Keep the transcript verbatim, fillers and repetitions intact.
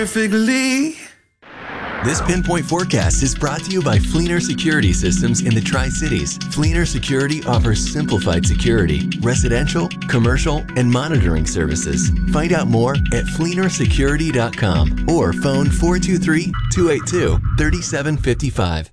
Perfectly. This Pinpoint Forecast is brought to you by Fleener Security Systems in the Tri-Cities. Fleener Security offers simplified security, residential, commercial, and monitoring services. Find out more at fleener security dot com or phone four two three, two eight two, three seven five five.